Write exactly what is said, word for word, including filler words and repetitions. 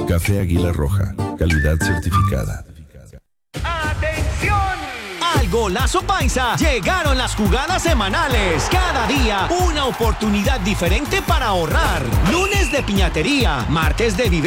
Café Águila Roja, calidad certificada. ¡Atención! Al Golazo Paisa llegaron las jugadas semanales. Cada día una oportunidad diferente para ahorrar. Lunes de piñatería, martes de